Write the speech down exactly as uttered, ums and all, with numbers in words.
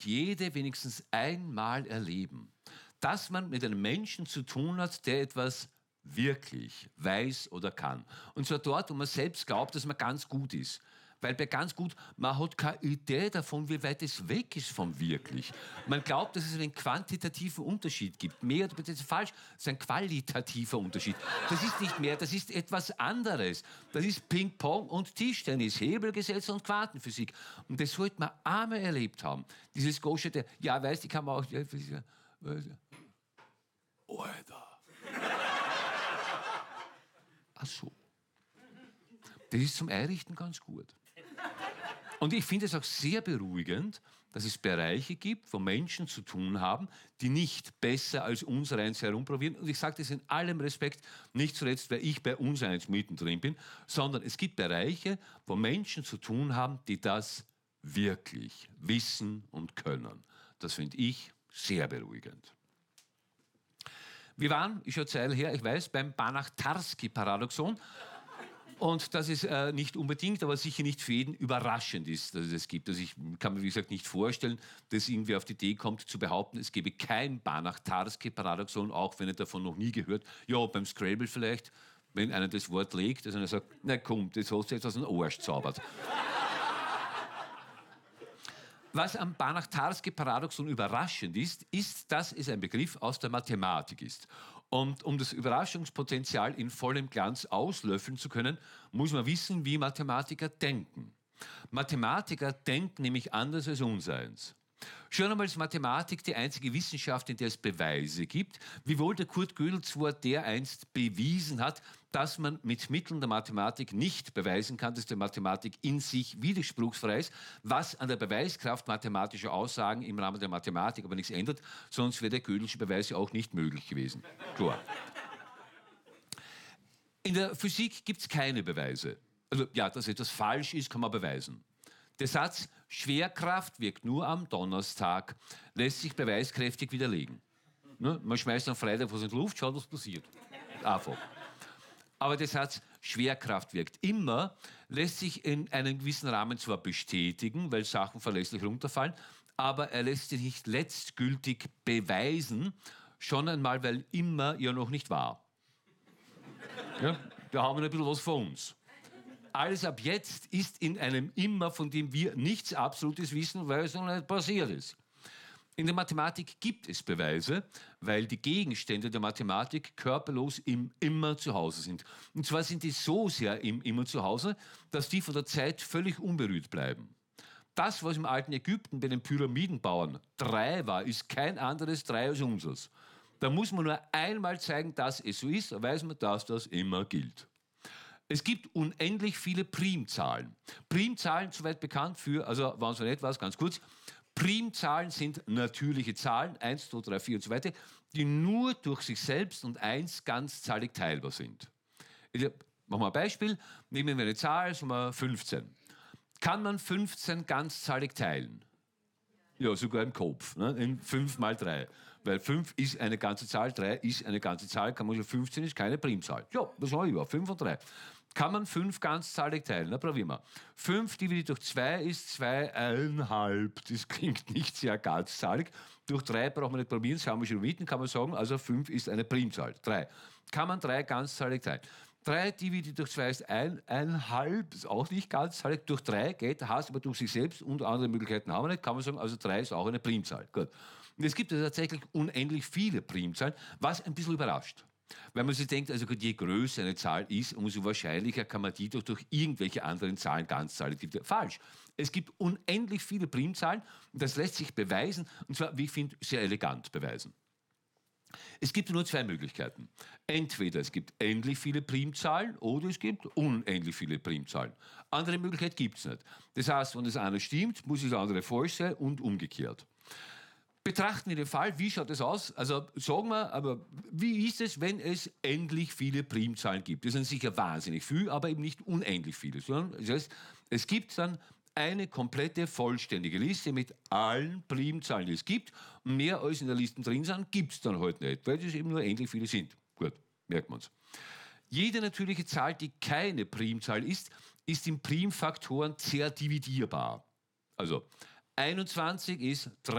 jede wenigstens einmal erleben, dass man mit einem Menschen zu tun hat, der etwas wirklich weiß oder kann. Und zwar dort, wo man selbst glaubt, dass man ganz gut ist. Weil bei ganz gut, man hat keine Idee davon, wie weit es weg ist vom wirklich. Man glaubt, dass es einen quantitativen Unterschied gibt. Mehr, das ist falsch, das ist ein qualitativer Unterschied. Das ist nicht mehr, das ist etwas anderes. Das ist Ping-Pong und Tischtennis, Hebelgesetz und Quantenphysik. Und das sollte man einmal erlebt haben. Dieses Gosche, der, ja, weißt, ich kann man auch... Alter. Ach so. Das ist zum Einrichten ganz gut. Und ich finde es auch sehr beruhigend, dass es Bereiche gibt, wo Menschen zu tun haben, die nicht besser als uns eins herumprobieren. Und ich sage das in allem Respekt, nicht zuletzt, weil ich bei uns eins mittendrin bin, sondern es gibt Bereiche, wo Menschen zu tun haben, die das wirklich wissen und können. Das finde ich sehr beruhigend. Wir waren, ist schon eine Zeit her, ich weiß, beim Banach-Tarski-Paradoxon. Und dass es äh, nicht unbedingt, aber sicher nicht für jeden überraschend ist, dass es es gibt. Also ich kann mir, wie gesagt, nicht vorstellen, dass irgendwie auf die Idee kommt, zu behaupten, es gebe kein Banach-Tarski-Paradoxon, auch wenn er davon noch nie gehört. Ja, beim Scrabble vielleicht, wenn einer das Wort legt, dass einer sagt, na komm, das hast du jetzt aus dem Arsch zaubert. Was am Banach-Tarski-Paradoxon überraschend ist, ist, dass es ein Begriff aus der Mathematik ist. Und um das Überraschungspotenzial in vollem Glanz auslöffeln zu können, muss man wissen, wie Mathematiker denken. Mathematiker denken nämlich anders als unseins. Schon einmal ist Mathematik die einzige Wissenschaft, in der es Beweise gibt, wiewohl der Kurt Gödel zwar dereinst bewiesen hat, dass man mit Mitteln der Mathematik nicht beweisen kann, dass die Mathematik in sich widerspruchsfrei ist, was an der Beweiskraft mathematischer Aussagen im Rahmen der Mathematik aber nichts ändert, sonst wäre der Gödelsche Beweis ja auch nicht möglich gewesen. Klar. In der Physik gibt es keine Beweise. Also ja, dass etwas falsch ist, kann man beweisen. Der Satz, Schwerkraft wirkt nur am Donnerstag, lässt sich beweiskräftig widerlegen. Ne? Man schmeißt am Freitag was in die Luft, schaut, was passiert. Einfach. Aber der Satz, Schwerkraft wirkt immer, lässt sich in einem gewissen Rahmen zwar bestätigen, weil Sachen verlässlich runterfallen, aber er lässt sich nicht letztgültig beweisen, schon einmal, weil immer ja noch nicht war. Ja? Da haben wir ein bisschen was von uns. Alles ab jetzt ist in einem Immer, von dem wir nichts Absolutes wissen, weil es noch nicht passiert ist. In der Mathematik gibt es Beweise, weil die Gegenstände der Mathematik körperlos im Immer zu Hause sind. Und zwar sind die so sehr im Immer zu Hause, dass die von der Zeit völlig unberührt bleiben. Das, was im alten Ägypten bei den Pyramidenbauern drei war, ist kein anderes drei als unseres. Da muss man nur einmal zeigen, dass es so ist, da weiß man, dass das immer gilt. Es gibt unendlich viele Primzahlen. Primzahlen, soweit bekannt für, also waren es noch etwas, ganz kurz, Primzahlen sind natürliche Zahlen, eins, zwei, drei, vier und so weiter, die nur durch sich selbst und eins ganzzahlig teilbar sind. Ich mache mal ein Beispiel, nehmen wir eine Zahl, sagen wir fünfzehn. Kann man fünfzehn ganzzahlig teilen? Ja, sogar im Kopf, ne? In fünf mal drei. Weil fünf ist eine ganze Zahl, drei ist eine ganze Zahl, kann man sagen, fünfzehn ist keine Primzahl. Ja, was habe ich über? fünf und drei. Kann man fünf ganzzahlig teilen? Na, probieren wir. fünf dividiert durch zwei ist zwei Komma fünf. Das klingt nicht sehr ganzzahlig. Durch drei braucht man nicht probieren, das haben wir schon mitten, kann man sagen, also fünf ist eine Primzahl. drei. Kann man drei ganzzahlig teilen? drei dividiert durch zwei ist eins Komma fünf, ist auch nicht ganzzahlig. Durch drei geht, heißt aber durch sich selbst und andere Möglichkeiten haben wir nicht, kann man sagen, also drei ist auch eine Primzahl. Gut. Und es gibt also tatsächlich unendlich viele Primzahlen, was ein bisschen überrascht. Weil man sich denkt, also je größer eine Zahl ist, umso wahrscheinlicher kann man die doch durch irgendwelche anderen Zahlen ganzzahlig dividieren. Falsch. Es gibt unendlich viele Primzahlen und das lässt sich beweisen, und zwar, wie ich finde, sehr elegant beweisen. Es gibt nur zwei Möglichkeiten. Entweder es gibt endlich viele Primzahlen oder es gibt unendlich viele Primzahlen. Andere Möglichkeit gibt es nicht. Das heißt, wenn das eine stimmt, muss das andere falsch sein und umgekehrt. Betrachten wir den Fall, wie schaut das aus? Also sagen wir, aber wie ist es, wenn es endlich viele Primzahlen gibt? Das sind sicher wahnsinnig viele, aber eben nicht unendlich viele. Sondern das heißt, es gibt dann eine komplette, vollständige Liste mit allen Primzahlen, die es gibt. Und mehr als in der Liste drin sind, gibt es dann halt nicht, weil es eben nur endlich viele sind. Gut, merkt man es. Jede natürliche Zahl, die keine Primzahl ist, ist in Primfaktoren zerdividierbar. Also einundzwanzig ist drei.